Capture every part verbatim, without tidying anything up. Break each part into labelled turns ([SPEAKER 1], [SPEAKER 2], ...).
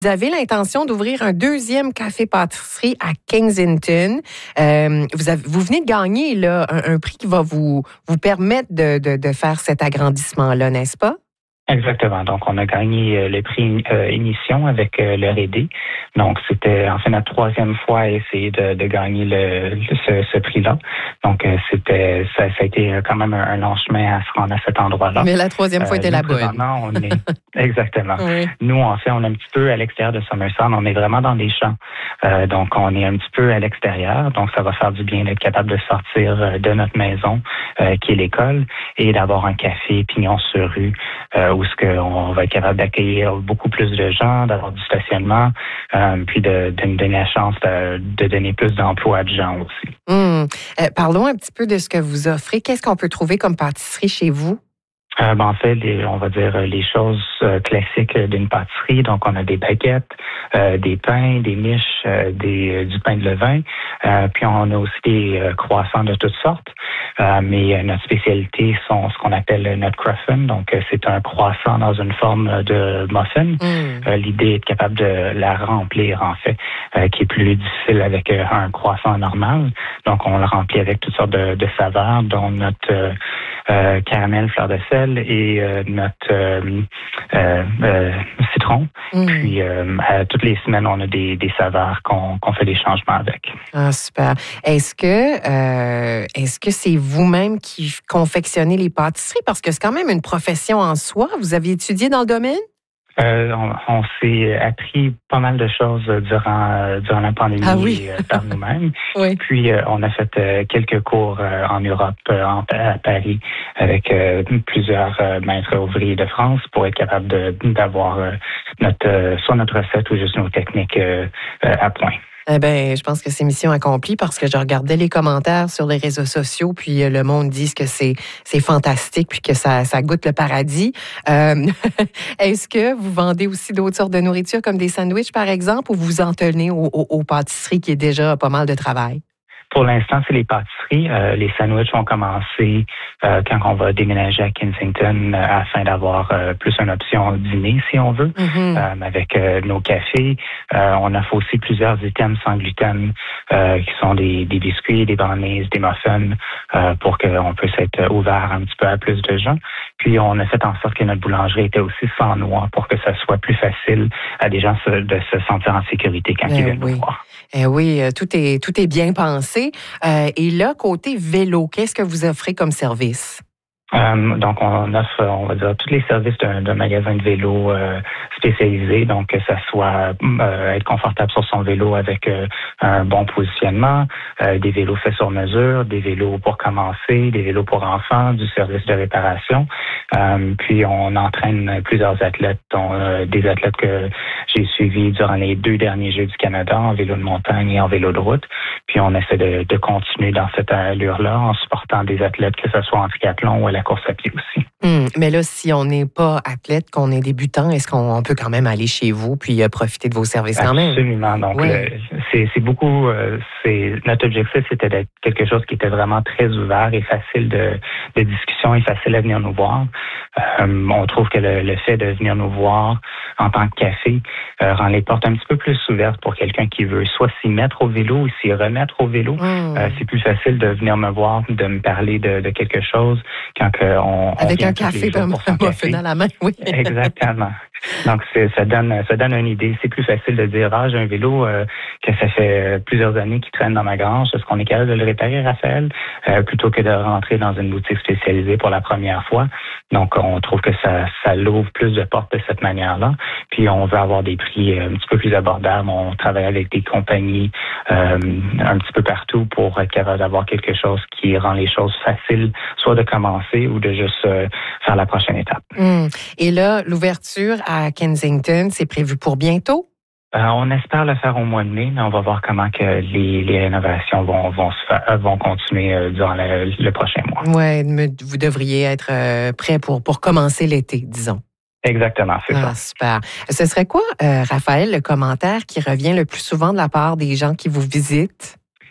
[SPEAKER 1] Vous avez l'intention d'ouvrir un deuxième café-pâtisserie à Kensington. Euh, vous, avez, vous venez de gagner là, un, un prix qui va vous, vous permettre de, de, de faire cet agrandissement-là, n'est-ce pas?
[SPEAKER 2] Exactement. Donc, on a gagné le prix euh, Émission avec euh, le R et D. Donc, c'était en fait notre troisième fois à essayer de, de gagner le, le ce, ce prix-là. Donc, euh, c'était ça, ça a été quand même un, un long chemin à se rendre à cet endroit-là.
[SPEAKER 1] Mais la troisième fois euh, était
[SPEAKER 2] nous,
[SPEAKER 1] la bonne.
[SPEAKER 2] On est exactement.
[SPEAKER 1] Oui.
[SPEAKER 2] Nous, en fait, on est un petit peu à l'extérieur de Somerset. On est vraiment dans les champs. Euh, donc, on est un petit peu à l'extérieur. Donc, ça va faire du bien d'être capable de sortir de notre maison, euh, qui est l'école, et d'avoir un café pignon sur rue. Euh, où est-ce qu'on va être capable d'accueillir beaucoup plus de gens, d'avoir du stationnement, euh, puis de, de nous donner la chance de, de donner plus d'emplois à des gens aussi.
[SPEAKER 1] Mmh. Euh, parlons un petit peu de ce que vous offrez. Qu'est-ce qu'on peut trouver comme pâtisserie chez vous?
[SPEAKER 2] Euh, ben, en fait, les, on va dire les choses euh, classiques d'une pâtisserie. Donc, on a des baguettes, euh, des pains, des miches, euh, des, euh, du pain de levain. Euh, puis, on a aussi des euh, croissants de toutes sortes. Euh, mais euh, notre spécialité sont ce qu'on appelle le nutcraffin. Donc, euh, c'est un croissant dans une forme de muffin. Mm. Euh, l'idée est de capable de la remplir, en fait, euh, qui est plus difficile avec euh, un croissant normal. Donc, on le remplit avec toutes sortes de, de saveurs, dont notre euh, euh, caramel, fleur de sel et euh, notre euh, euh, euh, citron. Mm. Puis, euh, à, toutes les semaines, on a des, des saveurs qu'on, qu'on fait des changements avec.
[SPEAKER 1] Ah, super. Est-ce que, euh, est-ce que c'est vous-même qui confectionnez les pâtisseries? Parce que c'est quand même une profession en soi. Vous avez étudié dans le domaine?
[SPEAKER 2] Euh, on, on s'est appris pas mal de choses durant euh, durant la pandémie ah oui. euh, par nous-mêmes. Oui. Puis euh, on a fait euh, quelques cours euh, en Europe, euh, en, à Paris, avec euh, plusieurs euh, maîtres ouvriers de France pour être capable de, d'avoir euh, notre euh, soit notre recette ou juste nos techniques euh, euh, à point.
[SPEAKER 1] Eh bien, je pense que c'est mission accomplie parce que je regardais les commentaires sur les réseaux sociaux, puis le monde dit que c'est, c'est fantastique, puis que ça, ça goûte le paradis. Euh, est-ce que vous vendez aussi d'autres sortes de nourriture, comme des sandwichs, par exemple, ou vous en tenez aux, aux, aux pâtisseries qui est déjà pas mal de travail?
[SPEAKER 2] Pour l'instant, c'est les pâtisseries. Euh, les sandwichs vont commencer euh, quand on va déménager à Kensington euh, afin d'avoir euh, plus une option dîner, si on veut, mm-hmm. euh, avec euh, nos cafés. Euh, on offre aussi plusieurs items sans gluten euh, qui sont des, des biscuits, des brownies, des muffins euh, pour qu'on puisse être ouvert un petit peu à plus de gens. Puis, on a fait en sorte que notre boulangerie était aussi sans noix pour que ça soit plus facile à des gens de se sentir en sécurité quand ben ils viennent
[SPEAKER 1] oui.
[SPEAKER 2] nous voir.
[SPEAKER 1] Eh oui, tout est, tout est bien pensé. Euh, et là, côté vélo, qu'est-ce que vous offrez comme service?
[SPEAKER 2] Euh, donc, on offre, on va dire, tous les services d'un, d'un magasin de vélo euh, spécialisé. Donc, que ça soit euh, être confortable sur son vélo avec euh, un bon positionnement, euh, des vélos faits sur mesure, des vélos pour commencer, des vélos pour enfants, du service de réparation. Euh, puis, on entraîne plusieurs athlètes, dont euh, des athlètes que j'ai suivis durant les deux derniers Jeux du Canada en vélo de montagne et en vélo de route. Puis, on essaie de, de continuer dans cette allure-là en supportant des athlètes, que ce soit en triathlon ou à la course à pied aussi.
[SPEAKER 1] Hum, mais là, si on n'est pas athlète, qu'on est débutant, est-ce qu'on on peut quand même aller chez vous puis euh, profiter de vos services quand même?
[SPEAKER 2] Absolument. Donc, ouais. le, c'est, c'est beaucoup. Euh, c'est notre objectif, c'était d'être quelque chose qui était vraiment très ouvert et facile de, de discussion et facile à venir nous voir. Euh, on trouve que le, le fait de venir nous voir en tant que café euh, rend les portes un petit peu plus ouvertes pour quelqu'un qui veut soit s'y mettre au vélo ou s'y remettre au vélo. Mmh. Euh, c'est plus facile de venir me voir, de me parler de, de quelque chose quand que on,
[SPEAKER 1] avec
[SPEAKER 2] on
[SPEAKER 1] un café comme un muffin à la main, oui.
[SPEAKER 2] Exactement. Donc, c'est, ça donne ça donne une idée. C'est plus facile de dire, ah, j'ai un vélo euh, que ça fait plusieurs années qu'il traîne dans ma grange. Est-ce qu'on est capable de le réparer, Raphaël? Euh, plutôt que de rentrer dans une boutique spécialisée pour la première fois. Donc, on trouve que ça, ça l'ouvre plus de portes de cette manière-là. Puis, on veut avoir des prix un petit peu plus abordables. On travaille avec des compagnies euh, un petit peu partout pour être capable d'avoir quelque chose qui rend les choses faciles, soit de commencer ou de juste euh, faire la prochaine étape.
[SPEAKER 1] Mmh. Et là, l'ouverture à Kensington, c'est prévu pour bientôt?
[SPEAKER 2] Euh, on espère le faire au mois de mai, mais on va voir comment que les, les rénovations vont vont se faire, vont continuer euh, durant le, le prochain mois.
[SPEAKER 1] Ouais, vous devriez être euh, prêt pour pour commencer l'été, disons.
[SPEAKER 2] Exactement, c'est
[SPEAKER 1] ah,
[SPEAKER 2] ça.
[SPEAKER 1] Super. Ce serait quoi, euh, Raphaël, le commentaire qui revient le plus souvent de la part des gens qui vous visitent?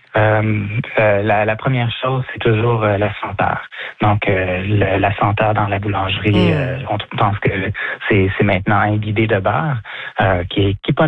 [SPEAKER 2] Euh, euh, la, la première chose, c'est toujours euh, la senteur. Donc, euh, le, la senteur dans la boulangerie, mmh. euh, on pense que c'est, c'est maintenant imbibé de beurre, euh, qui est, qui est pas